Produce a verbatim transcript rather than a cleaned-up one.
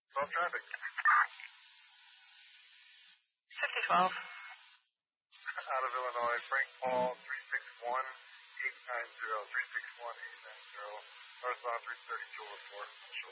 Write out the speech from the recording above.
twelve traffic. fifty twelve. Out of Illinois, Frank Paul, three six one eight nine zero, three six one eight nine zero, northbound three thirty, Jewel four.